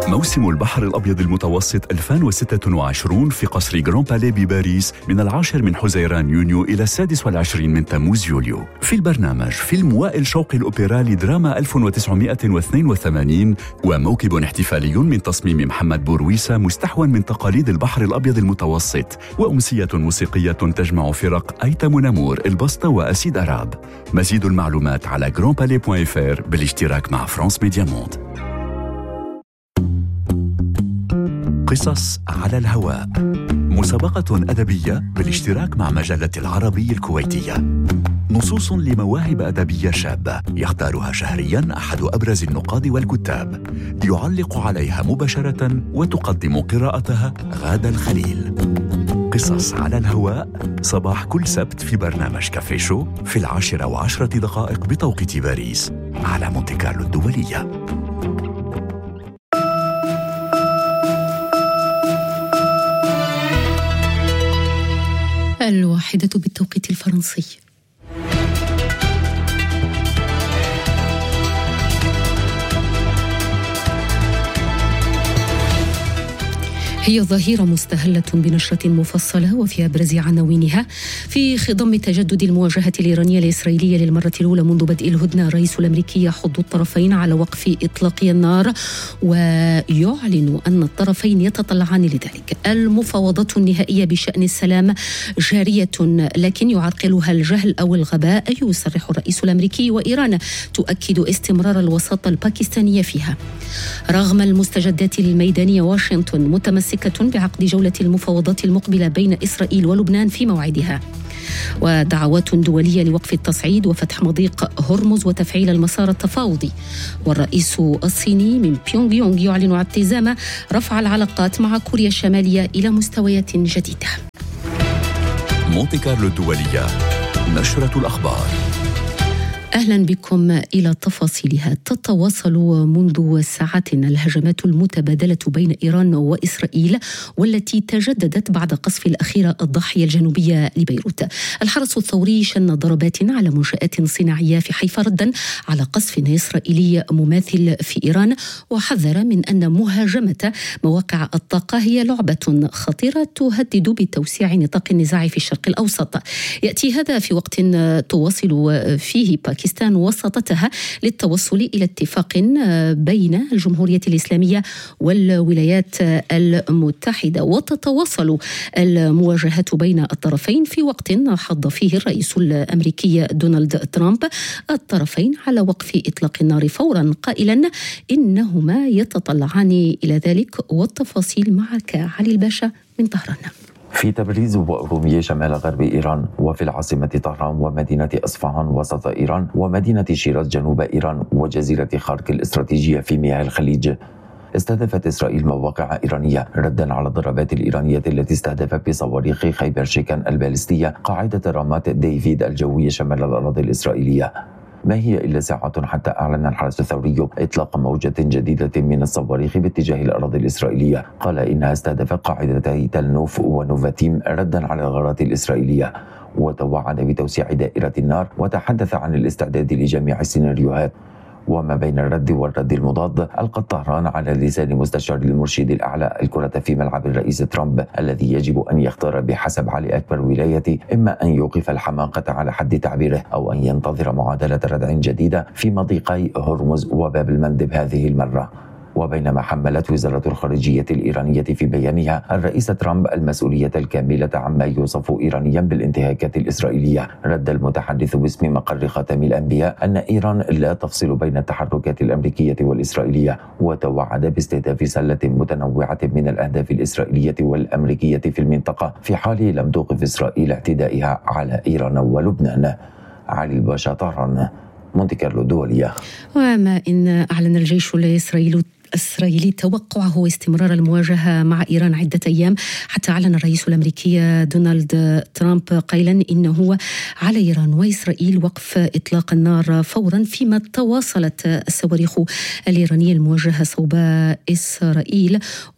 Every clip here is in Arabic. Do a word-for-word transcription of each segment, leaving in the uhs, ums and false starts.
موسم البحر الأبيض المتوسط ألفين وستة وعشرين في قصر جران بالي بباريس من العاشر من حزيران يونيو إلى السادس والعشرين من تموز يوليو. في البرنامج فيلم وائل شوقي الأوبرا لدراما ألف وتسعمائة واثنين وثمانين وموكب احتفالي من تصميم محمد بورويسة مستحوى من تقاليد البحر الأبيض المتوسط، وأمسية موسيقية تجمع فرق أيتم نامور البسطة وأسيد أراب. مزيد المعلومات على جران بالي دوت اف ار بالاشتراك مع فرانس ميديا موند. قصص على الهواء، مسابقة أدبية بالاشتراك مع مجلة العربي الكويتية. نصوص لمواهب أدبية شابة يختارها شهرياً أحد أبرز النقاد والكتاب، يعلق عليها مباشرة وتقدم قراءتها غادة الخليل. قصص على الهواء صباح كل سبت في برنامج كافي شو في العاشرة وعشرة دقائق بتوقيت باريس على مونتي كارلو الدولية. الواحدة بالتوقيت الفرنسي. هي ظاهرة مستهلة بنشرة مفصلة وفي أبرز عناوينها: في خضم تجدد المواجهة الإيرانية الإسرائيلية للمرة الأولى منذ بدء الهدنة، الرئيس الأمريكي يحض الطرفين على وقف إطلاق النار ويعلن أن الطرفين يتطلعان لذلك. المفاوضات النهائية بشأن السلام جارية لكن يعرقلها الجهل أو الغباء، يصرح الرئيس الأمريكي، وإيران تؤكد استمرار الوساطة الباكستانية فيها. رغم المستجدات الميدانية، واشنطن متمسكة بعقد جولة المفاوضات المقبلة بين إسرائيل ولبنان في موعدها. ودعوات دولية لوقف التصعيد وفتح مضيق هرمز وتفعيل المسار التفاوضي. والرئيس الصيني من بيونغ يونغ يعلن اعتزام رفع العلاقات مع كوريا الشمالية إلى مستويات جديدة. مونتي كارلو الدولية، نشرة الأخبار. أهلا بكم إلى تفاصيلها. تتواصل منذ ساعات الهجمات المتبادلة بين إيران وإسرائيل، والتي تجددت بعد قصف الأخيرة الضاحية الجنوبية لبيروت. الحرس الثوري شن ضربات على منشآت صناعية في حيفا ردا على قصف إسرائيلي مماثل في إيران، وحذر من أن مهاجمة مواقع الطاقة هي لعبة خطيرة تهدد بتوسيع نطاق النزاع في الشرق الأوسط. يأتي هذا في وقت تواصل فيه باكستان وساطتها للتوصل إلى اتفاق بين الجمهورية الإسلامية والولايات المتحدة. وتتواصل المواجهات بين الطرفين في وقت حض فيه الرئيس الأمريكي دونالد ترامب الطرفين على وقف إطلاق النار فورا، قائلا إنهما يتطلعان إلى ذلك. والتفاصيل معك علي الباشا من طهران. في تبريز وأرومية شمال غرب إيران، وفي العاصمة طهران ومدينة أصفهان وسط إيران، ومدينة شيراز جنوب إيران، وجزيرة خارك الاستراتيجية في مياه الخليج، استهدفت إسرائيل مواقع إيرانية ردا على الضربات الإيرانية التي استهدفت بصواريخ خيبر شيكان البالستية قاعدة رامات ديفيد الجوية شمال الأراضي الإسرائيلية. ما هي إلا ساعة حتى أعلن الحرس الثوري إطلاق موجة جديدة من الصواريخ باتجاه الأراضي الإسرائيلية. قال إنها استهدفت قاعدتي تل نوف ونوفاتيم ردا على الغارات الإسرائيلية، وتوعد بتوسيع دائرة النار، وتحدث عن الاستعداد لجميع السيناريوهات. وما بين الرد والرد المضاد، ألقت طهران على لسان مستشار المرشد الأعلى الكرة في ملعب الرئيس ترامب، الذي يجب أن يختار بحسب علي أكبر ولاية، إما أن يوقف الحماقة على حد تعبيره، أو أن ينتظر معادلة ردع جديدة في مضيقي هرمز وباب المندب هذه المرة. وبينما حملت وزارة الخارجية الإيرانية في بيانها الرئيس ترامب المسؤولية الكاملة عما يوصف إيرانيا بالانتهاكات الإسرائيلية، رد المتحدث باسم مقر خاتم الأنبياء أن إيران لا تفصل بين التحركات الأمريكية والإسرائيلية، وتوعد باستهداف سلة متنوعة من الأهداف الإسرائيلية والأمريكية في المنطقة في حال لم توقف إسرائيل اعتدائها على إيران ولبنان. علي الباشا، طهران، مونتي كارلو الدولية. وما إن أعلن الجيش الإسرائيلي الإسرائيلي توقعه استمرار المواجهة مع إيران عدة أيام، حتى أعلن الرئيس الأمريكي دونالد ترامب قائلا إنه على إيران وإسرائيل وقف إطلاق النار فورا، فيما تواصلت الصواريخ الإيرانية الموجهة صوب إسرائيل،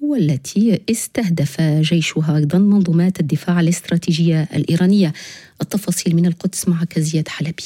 والتي استهدف جيشها أيضا منظومات الدفاع الاستراتيجية الإيرانية. التفاصيل من القدس معك زياد حلبي.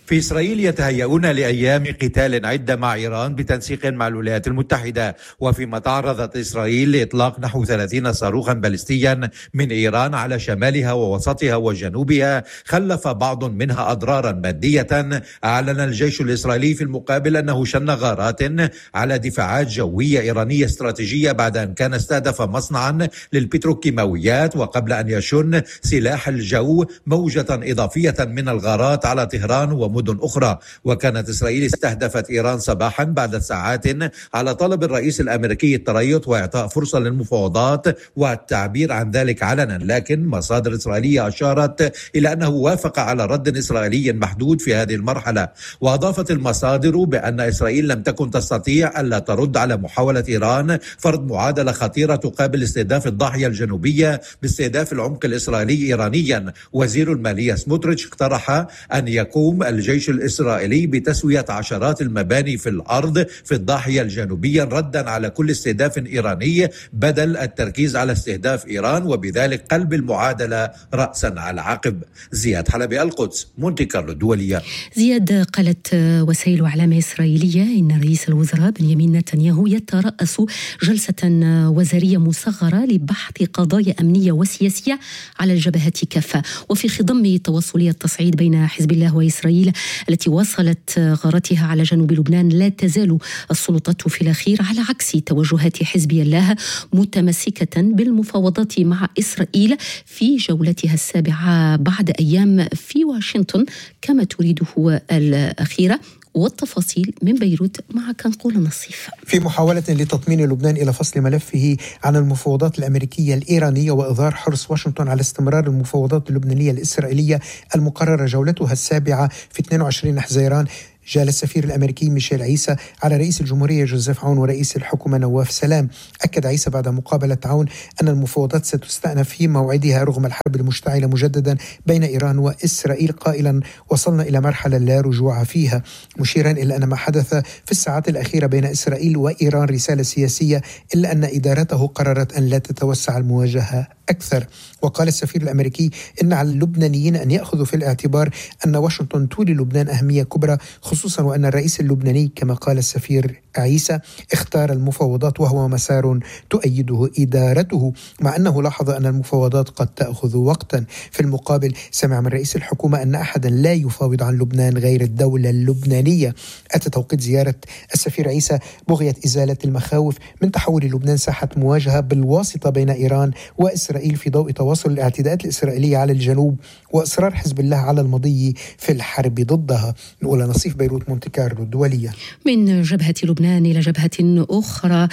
في إسرائيل يتهيئون لأيام قتال عدة مع إيران بتنسيق مع الولايات المتحدة، وفيما تعرضت إسرائيل لإطلاق نحو ثلاثين صاروخا باليستيا من إيران على شمالها ووسطها وجنوبها خلف بعض منها أضرارا مادية. أعلن الجيش الإسرائيلي في المقابل أنه شن غارات على دفاعات جوية إيرانية استراتيجية بعد أن كان استهدف مصنعا للبتروكيماويات، وقبل أن يشن سلاح الجو موجة إضافية من الغارات على طهران ومدن أخرى. وكانت إسرائيل استهدفت إيران صباحا بعد ساعات على طلب الرئيس الأمريكي التريث وإعطاء فرصة للمفاوضات والتعبير عن ذلك علنا، لكن مصادر إسرائيلية أشارت إلى أنه وافق على رد إسرائيلي محدود في هذه المرحلة. وأضافت المصادر بأن إسرائيل لم تكن تستطيع ألا ترد على محاولة إيران فرض معادلة خطيرة تقابل استهداف الضاحية الجنوبية باستهداف العمق الإسرائيلي إيرانيا. وزير المالية سموتريتش اقترح أن يقوم الجيش الإسرائيلي بتسوية عشرات المباني في الأرض في الضاحية الجنوبية ردا على كل استهداف إيراني بدل التركيز على استهداف إيران، وبذلك قلب المعادلة رأسا على عقب. زياد حلبي، القدس، مونتي كارلو الدولية. زياد، قالت وسائل إعلام إسرائيلية إن رئيس الوزراء بنيامين نتنياهو يترأس جلسة وزارية مصغرة لبحث قضايا أمنية وسياسية على الجبهات كافة. وفي خضم تواصلية التصعيد بين حزب الله وإسرائيل التي واصلت غارتها على جنوب لبنان، لا تزال السلطات في الأخير على عكس توجهات حزب الله متمسكة بالمفاوضات مع إسرائيل في جولتها السابعة بعد أيام في واشنطن كما تريده الأخيرة. والتفاصيل من بيروت معك نقول نصيف. في محاولة لتطمين لبنان إلى فصل ملفه عن المفاوضات الأمريكية الإيرانية وإظهار حرص واشنطن على استمرار المفاوضات اللبنانية الإسرائيلية المقررة جولتها السابعة في اثنين وعشرين حزيران، جاء السفير الأمريكي ميشيل عيسى على رئيس الجمهورية جوزيف عون ورئيس الحكومة نواف سلام. أكد عيسى بعد مقابلة عون أن المفاوضات ستستأنف في موعدها رغم الحرب المشتعلة مجددا بين إيران وإسرائيل، قائلا وصلنا إلى مرحلة لا رجوع فيها، مشيرا إلى أن ما حدث في الساعات الأخيرة بين إسرائيل وإيران رسالة سياسية، إلا أن إدارته قررت أن لا تتوسع المواجهة أكثر. وقال السفير الأمريكي إن على اللبنانيين أن يأخذوا في الاعتبار أن واشنطن تولي لبنان أهمية كبرى، خصوصا وأن الرئيس اللبناني كما قال السفير عيسى اختار المفاوضات وهو مسار تؤيده إدارته، مع أنه لاحظ أن المفاوضات قد تأخذ وقتا. في المقابل سمع من رئيس الحكومة أن أحدا لا يفاوض عن لبنان غير الدولة اللبنانية. أتى توقيت زيارة السفير عيسى بغية إزالة المخاوف من تحول لبنان ساحة مواجهة بالواسطة بين إيران وإسرائيل في ضوء تواصل الاعتداءات الإسرائيلية على الجنوب وإصرار حزب الله على المضي في الحرب ضدها. نقول نصيف، بيروت، مونتي كارلو الدولية. من جبهة لبنان إلى جبهة أخرى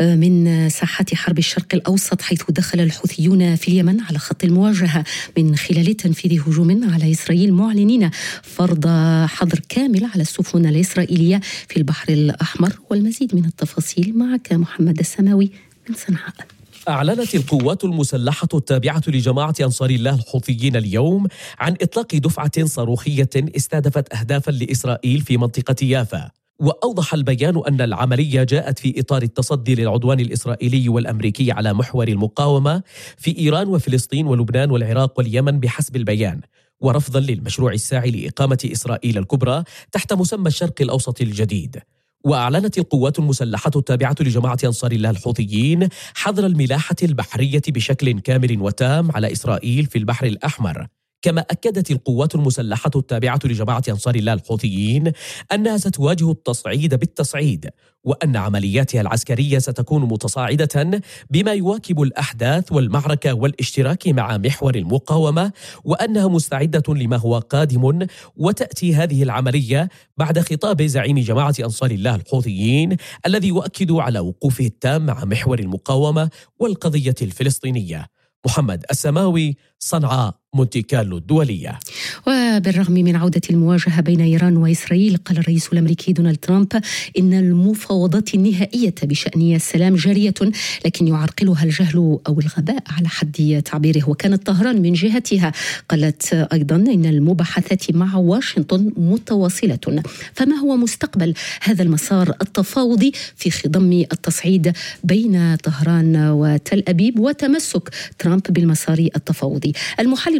من ساحات حرب الشرق الأوسط، حيث دخل الحوثيون في اليمن على خط المواجهة من خلال تنفيذ هجوم على إسرائيل، معلنين فرض حظر كامل على السفن الإسرائيلية في البحر الأحمر. والمزيد من التفاصيل معك محمد السماوي من صنعاء. أعلنت القوات المسلحة التابعة لجماعة أنصار الله الحوثيين اليوم عن إطلاق دفعة صاروخية استهدفت أهدافا لإسرائيل في منطقة يافا. وأوضح البيان أن العملية جاءت في إطار التصدي للعدوان الإسرائيلي والأمريكي على محور المقاومة في إيران وفلسطين ولبنان والعراق واليمن بحسب البيان، ورفضا للمشروع الساعي لإقامة إسرائيل الكبرى تحت مسمى الشرق الأوسط الجديد. وأعلنت القوات المسلحة التابعة لجماعة أنصار الله الحوثيين حظر الملاحة البحرية بشكل كامل وتام على إسرائيل في البحر الأحمر. كما أكدت القوات المسلحة التابعة لجماعة أنصار الله الحوثيين أنها ستواجه التصعيد بالتصعيد، وأن عملياتها العسكرية ستكون متصاعدة بما يواكب الأحداث والمعركة والاشتراك مع محور المقاومة، وأنها مستعدة لما هو قادم. وتأتي هذه العملية بعد خطاب زعيم جماعة أنصار الله الحوثيين الذي يؤكد على وقوفه التام مع محور المقاومة والقضية الفلسطينية. محمد السماوي، صنعاء، مونتي كارلو الدولية. وبالرغم من عودة المواجهة بين إيران وإسرائيل، قال الرئيس الأمريكي دونالد ترامب إن المفاوضات النهائية بشأن السلام جارية، لكن يعرقلها الجهل أو الغباء على حد تعبيره. وكانت طهران من جهتها قالت أيضا إن المباحثات مع واشنطن متواصلة. فما هو مستقبل هذا المسار التفاوضي في خضم التصعيد بين طهران وتل أبيب وتمسك ترامب بالمسار التفاوضي؟ المحلل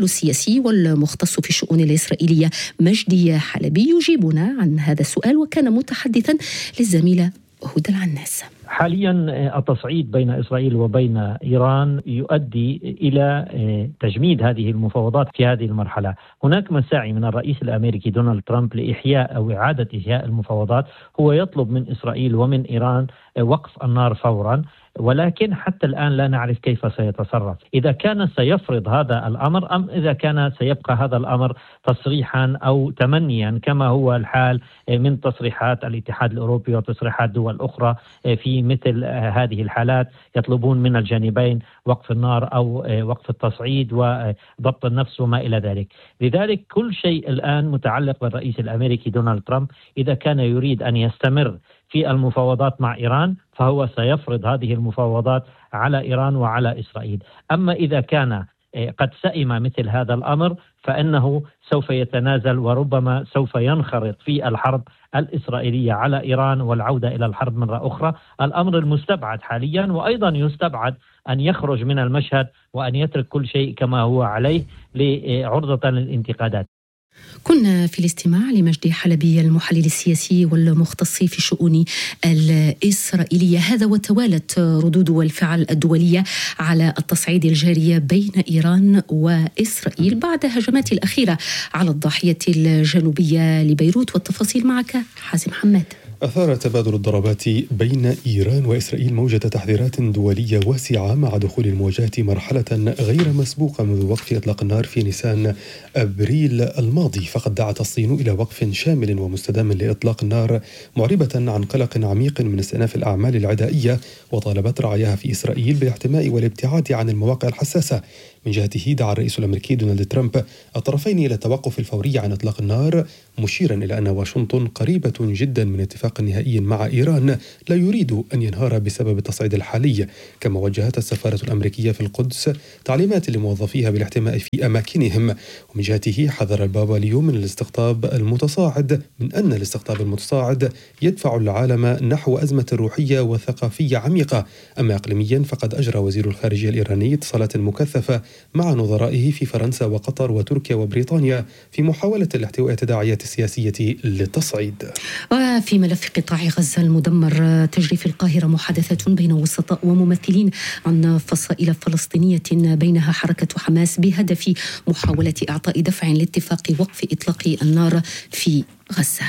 المحلل السياسي والمختص في الشؤون الإسرائيلية مجدي حلبي يجيبنا عن هذا السؤال، وكان متحدثا للزميلة هدى العناس. حاليا التصعيد بين إسرائيل وبين إيران يؤدي إلى تجميد هذه المفاوضات في هذه المرحلة. هناك مساعي من الرئيس الأمريكي دونالد ترامب لإحياء أو إعادة إحياء المفاوضات، هو يطلب من إسرائيل ومن إيران وقف النار فورا، ولكن حتى الآن لا نعرف كيف سيتصرف، إذا كان سيفرض هذا الأمر أم إذا كان سيبقى هذا الأمر تصريحا أو تمنيا كما هو الحال من تصريحات الاتحاد الأوروبي وتصريحات دول أخرى في مثل هذه الحالات، يطلبون من الجانبين وقف النار أو وقف التصعيد وضبط النفس وما إلى ذلك. لذلك كل شيء الآن متعلق بالرئيس الأمريكي دونالد ترامب، إذا كان يريد أن يستمر في المفاوضات مع إيران فهو سيفرض هذه المفاوضات على إيران وعلى إسرائيل. أما إذا كان قد سئم مثل هذا الأمر فإنه سوف يتنازل وربما سوف ينخرط في الحرب الإسرائيلية على إيران والعودة إلى الحرب مرة أخرى، الأمر المستبعد حاليا. وأيضا يستبعد أن يخرج من المشهد وأن يترك كل شيء كما هو عليه لعرضة للانتقادات. كنا في الاستماع لمجدي حلبي المحلل السياسي والمختص في الشؤون الإسرائيلية. هذا وتوالت ردود والفعل الدولية على التصعيد الجاري بين إيران وإسرائيل بعد هجمات الأخيرة على الضاحية الجنوبية لبيروت. والتفاصيل معك حازم حماد. أثار تبادل الضربات بين إيران وإسرائيل موجة تحذيرات دولية واسعة مع دخول المواجهة مرحلة غير مسبوقة منذ وقف إطلاق النار في نيسان أبريل الماضي. فقد دعت الصين إلى وقف شامل ومستدام لإطلاق النار، معربة عن قلق عميق من استئناف الأعمال العدائية، وطالبت رعاياها في إسرائيل بالاحتماء والابتعاد عن المواقع الحساسة. من جهته دعا الرئيس الأمريكي دونالد ترامب الطرفين إلى التوقف الفوري عن إطلاق النار، مشيرا إلى أن واشنطن قريبة جدا من اتفاق نهائي مع إيران لا يريد أن ينهار بسبب التصعيد الحالي. كما وجهت السفارة الأمريكية في القدس تعليمات لموظفيها بالاحتماء في أماكنهم. ومن جهته حذر البابا اليوم من الاستقطاب المتصاعد من أن الاستقطاب المتصاعد يدفع العالم نحو أزمة روحية وثقافية عميقة. أما إقليميا فقد أجرى وزير الخارجية الإيراني اتصالات مكثفة مع نظرائه في فرنسا وقطر وتركيا وبريطانيا في محاولة الاحتواء التداعيات السياسية للتصعيد. وفي ملف قطاع غزة المدمر تجري في القاهرة محادثة بين وسطاء وممثلين عن فصائل فلسطينية بينها حركة حماس بهدف محاولة إعطاء دفع لاتفاق وقف إطلاق النار في غزة.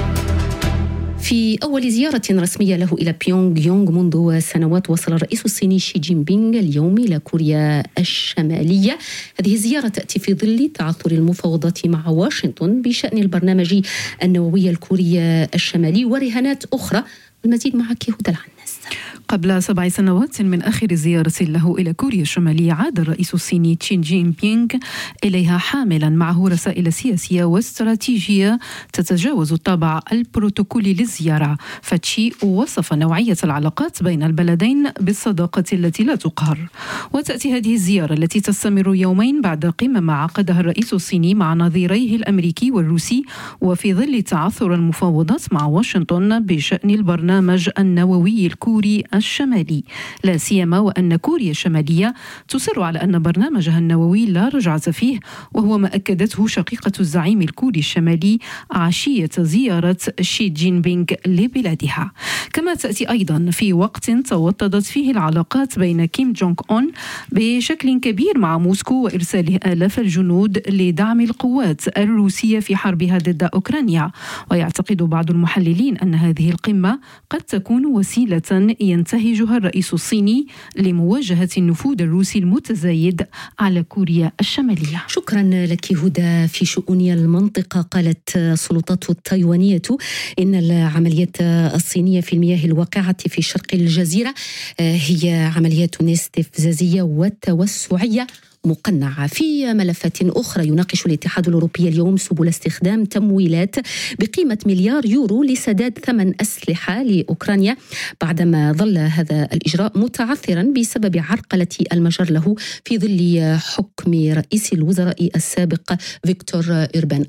في أول زيارة رسمية له إلى بيونغ يونغ منذ سنوات، وصل الرئيس الصيني شي جين بينغ اليوم إلى كوريا الشمالية. هذه الزيارة تأتي في ظل تعثر المفاوضات مع واشنطن بشأن البرنامج النووي الكوري الشمالي ورهانات أخرى. المزيد معك هدى العناس. قبل سبع سنوات من آخر زيارة له إلى كوريا الشمالية، عاد الرئيس الصيني شي جين بينغ إليها حاملا معه رسائل سياسية واستراتيجية تتجاوز الطابع البروتوكولي للزيارة. فتشي وصف نوعية العلاقات بين البلدين بالصداقة التي لا تقهر. وتأتي هذه الزيارة التي تستمر يومين بعد قمة عقدها الرئيس الصيني مع نظيريه الأمريكي والروسي، وفي ظل تعثر المفاوضات مع واشنطن بشأن البرنامج النووي الكوري الشمالي، لا سيما وأن كوريا الشمالية تصر على أن برنامجها النووي لا رجعة فيه، وهو ما أكدته شقيقة الزعيم الكوري الشمالي عشية زيارة شي جين بينغ لبلادها. كما تأتي أيضا في وقت توطدت فيه العلاقات بين كيم جونغ أون بشكل كبير مع موسكو وإرساله آلاف الجنود لدعم القوات الروسية في حربها ضد أوكرانيا. ويعتقد بعض المحللين أن هذه القمة قد تكون وسيلة ينتهجها الرئيس الصيني لمواجهة النفوذ الروسي المتزايد على كوريا الشمالية. شكرا لك هدى. في شؤون المنطقة، قالت السلطات التايوانية إن العمليات الصينية في المياه الواقعة في شرق الجزيرة هي عمليات استفزازية وتوسعية مقنعة. في ملفات أخرى، يناقش الاتحاد الأوروبي اليوم سبل استخدام تمويلات بقيمة مليار يورو لسداد ثمن أسلحة لأوكرانيا بعدما ظل هذا الإجراء متعثرا بسبب عرقلة المجر له في ظل حكم رئيس الوزراء السابق فيكتور أوربان.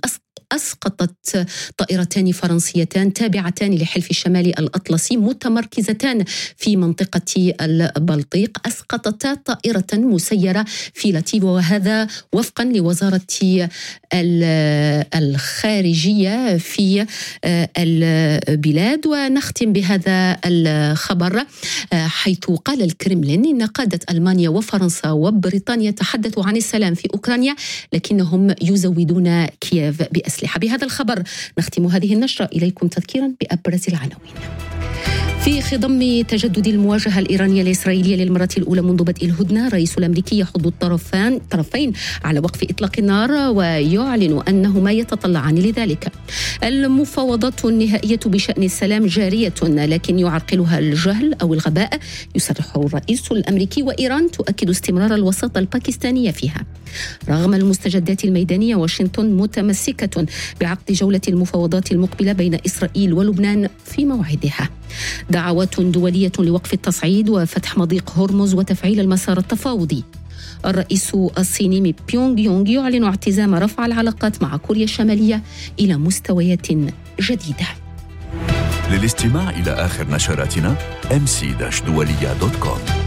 أسقطت طائرتان فرنسيتان تابعتان لحلف الشمال الأطلسي متمركزتان في منطقة البلطيق، أسقطتا طائرة مسيرة في لاتيف، وهذا وفقا لوزارة الخارجية في البلاد. ونختم بهذا الخبر حيث قال الكرملين إن قادة ألمانيا وفرنسا وبريطانيا تحدثوا عن السلام في أوكرانيا لكنهم يزودون كييف بأسلحة. بهذا الخبر نختم هذه النشرة. إليكم تذكيرا بأبرز العناوين. في خضم تجدد المواجهة الإيرانية الإسرائيلية للمرة الأولى منذ بدء الهدنة، الرئيس الأمريكي يحض الطرفان طرفين على وقف إطلاق النار ويعلن أنهما يتطلعان لذلك. المفاوضات النهائية بشأن السلام جارية لكن يعرقلها الجهل أو الغباء، يصرح الرئيس الأمريكي، وإيران تؤكد استمرار الوساطة الباكستانية فيها. رغم المستجدات الميدانية، واشنطن متمسكة بعقد جولة المفاوضات المقبلة بين إسرائيل ولبنان في موعدها. دعوات دولية لوقف التصعيد وفتح مضيق هرمز وتفعيل المسار التفاوضي. الرئيس الصيني مي بيونغ يونغ يعلن اعتزام رفع العلاقات مع كوريا الشمالية إلى مستويات جديدة. للاستماع إلى آخر نشراتنا إم سي دولية دوت كوم.